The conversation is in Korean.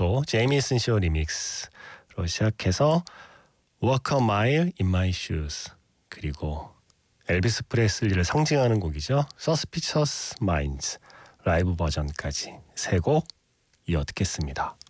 또 제이미슨 쇼 리믹스로 시작해서 Walk a Mile in My Shoes, 그리고 엘비스 프레슬리를 상징하는 곡이죠. Suspicious Minds 라이브 버전까지 세 곡 이어 듣겠습니다.